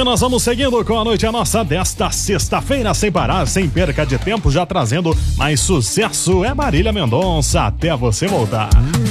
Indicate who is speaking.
Speaker 1: nós vamos seguindo com a Noite é Nossa desta sexta-feira, sem parar, sem perca de tempo, já trazendo mais sucesso. É Marília Mendonça, até você voltar.